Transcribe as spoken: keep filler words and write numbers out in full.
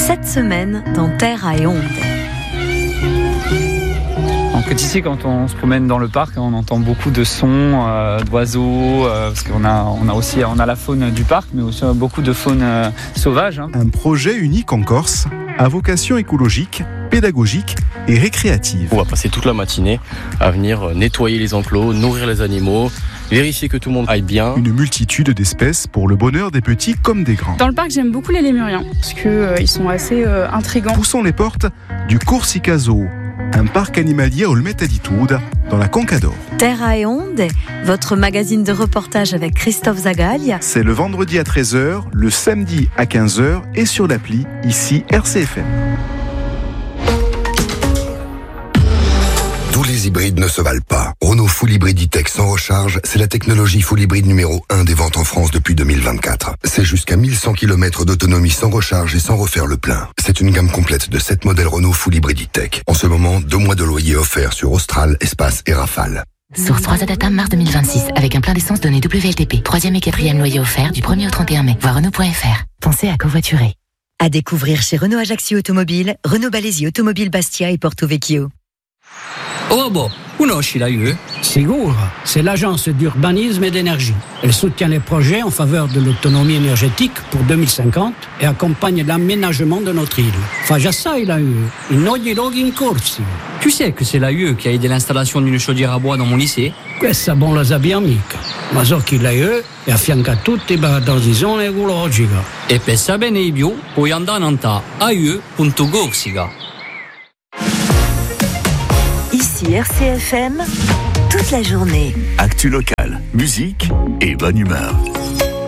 cette semaine dans Terre et Ondes. Donc ici, quand on se promène dans le parc, on entend beaucoup de sons, euh, d'oiseaux, euh, parce qu'on a, on a aussi on a la faune du parc, mais aussi beaucoup de faune euh, sauvage. Hein. Un projet unique en Corse, à vocation écologique, pédagogique et récréative. On va passer toute la matinée à venir nettoyer les enclos, nourrir les animaux, vérifier que tout le monde aille bien. Une multitude d'espèces pour le bonheur des petits comme des grands. Dans le parc, j'aime beaucoup les lémuriens, parce qu'ils euh, sont assez euh, intrigants. Poussons les portes du Corsica Zoo, un parc animalier à Olmette-Aditude, dans la Conca d'Or. Terre et Ondes, votre magazine de reportage avec Christophe Zagaglia. C'est le vendredi à treize heures, le samedi à quinze heures et sur l'appli, ici R C F M. Tous les hybrides ne se valent pas. Renault Full Hybrid E-Tech sans recharge, c'est la technologie full hybride numéro un des ventes en France depuis deux mille vingt-quatre. C'est jusqu'à mille cent kilomètres d'autonomie sans recharge et sans refaire le plein. C'est une gamme complète de sept modèles Renault Full Hybrid E-Tech. En ce moment, deux mois de loyer offerts sur Austral, Espace et Rafale. Source trois A Data, mars deux mille vingt-six, avec un plein d'essence donné W L T P. Troisième et quatrième loyer offert du premier au trente et un mai. Voir Renault point F R. Pensez à covoiturer. À découvrir chez Renault Ajaccio Automobile, Renault Balesi Automobile Bastia et Porto Vecchio. Oh bon, conosci la U E? Sicuro, c'est l'agence d'urbanisme et d'énergie. Elle soutient les projets en faveur de l'autonomie énergétique pour deux mille cinquante et accompagne l'aménagement de notre île. Fa già sai la U E, in ogni luogo in corsi. Tu sais que c'est la U E qui a aidé l'installation d'une chaudière à bois dans mon lycée? Questa bon la sappiamo mica. Ma so che la U E è affianca tutti per la transizione ecologica. E per sapere di più puoi andare a a u e punto corsica. Ici R C F M, toute la journée. Actu locale, musique et bonne humeur.